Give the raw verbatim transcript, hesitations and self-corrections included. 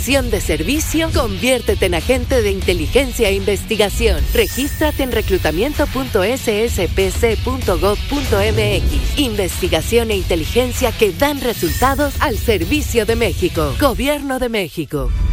vocación de servicio, conviértete en agente de inteligencia e investigación. Regístrate en reclutamiento punto s s p c punto gov punto m x. Investigación e inteligencia que dan resultados al servicio de México. Gobierno de México.